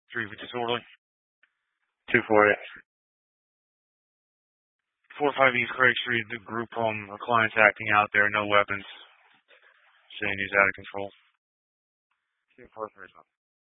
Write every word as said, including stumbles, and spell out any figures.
Three for disorderly. Two forty. Four five East Craig Street. The group home. A client's acting out there. No weapons. Saying he's out of control. Two four three.